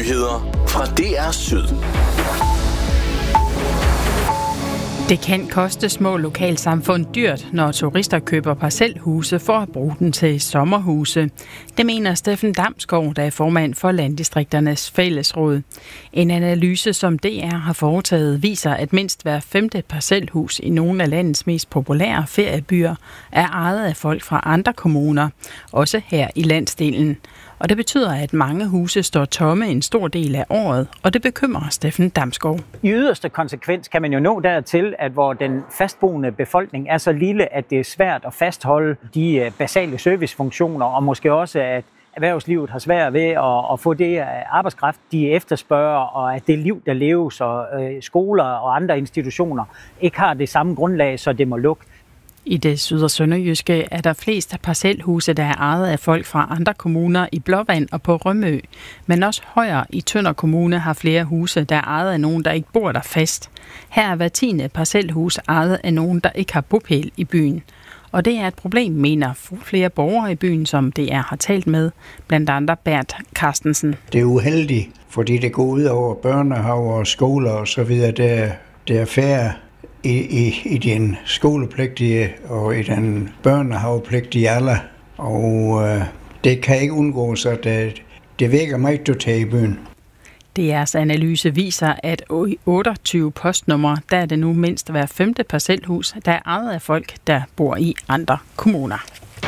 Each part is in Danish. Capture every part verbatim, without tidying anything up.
Nyheder fra D R Syd. Det kan koste små lokalsamfund dyrt, når turister køber parcelhuse for at bruge den til sommerhuse. Det mener Steffen Damsgaard, der er formand for Landdistrikternes Fællesråd. En analyse, som D R har foretaget, viser, at mindst hver femte parcelhus i nogle af landets mest populære feriebyer er ejet af folk fra andre kommuner, også her i landsdelen. Og det betyder, at mange huse står tomme en stor del af året, og det bekymrer Steffen Damsgaard. I yderste konsekvens kan man jo nå dertil, at hvor den fastboende befolkning er så lille, at det er svært at fastholde de basale servicefunktioner, og måske også, at erhvervslivet har svært ved at, at få det arbejdskraft, de efterspørger, og at det liv, der leves, og øh, skoler og andre institutioner ikke har det samme grundlag, så det må lukke. I det syd- og sønderjyske er der flest parcelhuse, der er ejet af folk fra andre kommuner i Blåvand og på Rømø. Men også højere i Tønder Kommune har flere huse, der er ejet af nogen, der ikke bor der fast. Her er hver tiende parcelhus ejet af nogen, der ikke har bopæl i byen. Og det er et problem, mener flere borgere i byen, som D R har talt med, blandt andre Bert Carstensen. Det er uheldigt, fordi det går ud over børnehaver og skoler og så videre. Der, der er færre I, i, i den skolepligtige og i den børnehavepligtige alder, og øh, det kan ikke undgås, at det, det vækker mig totalt i byen. D R's analyse viser, at i otteogtyve postnumre, der er det nu mindst hver femte parcelhus, der er ejet af folk, der bor i andre kommuner.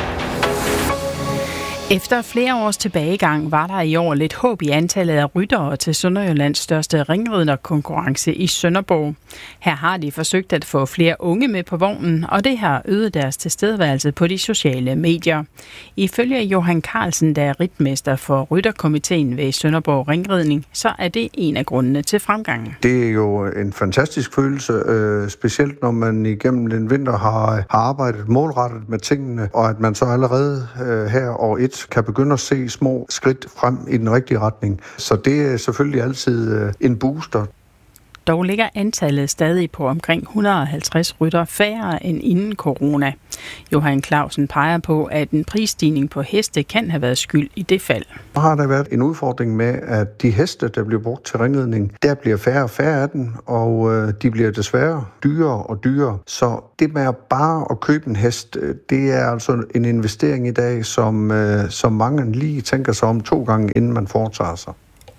Efter flere års tilbagegang var der i år lidt håb i antallet af ryttere til Sønderjyllands største ringriderkonkurrence i Sønderborg. Her har de forsøgt at få flere unge med på vognen, og det har øget deres tilstedeværelse på de sociale medier. Ifølge Johan Carlsen, der er ritmester for rytterkomiteen ved Sønderborg Ringridning, så er det en af grundene til fremgangen. Det er jo en fantastisk følelse, øh, specielt når man igennem den vinter har, har arbejdet målrettet med tingene, og at man så allerede øh, her år et kan begynde at se små skridt frem i den rigtige retning. Så det er selvfølgelig altid en booster. Dog ligger antallet stadig på omkring et hundrede og halvtreds rytter færre end inden corona. Johan Clausen peger på, at en prisstigning på heste kan have været skyld i det fald. Der har der været en udfordring med, at de heste, der bliver brugt til ringridning, der bliver færre og færre af dem, og de bliver desværre dyrere og dyrere. Så det med bare at købe en hest, det er altså en investering i dag, som, som mange lige tænker sig om to gange, inden man foretager sig.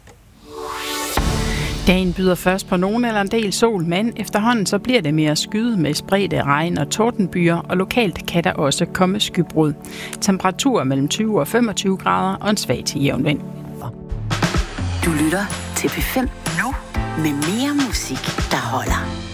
Dagen byder først på nogen eller en del sol, men efterhånden så bliver det mere skyet med spredte regn- og tordenbyer, og lokalt kan der også komme skybrud. Temperaturer mellem tyve og femogtyve grader og en svag til jævn vind. Du lytter til P fem nu med mere musik, der holder.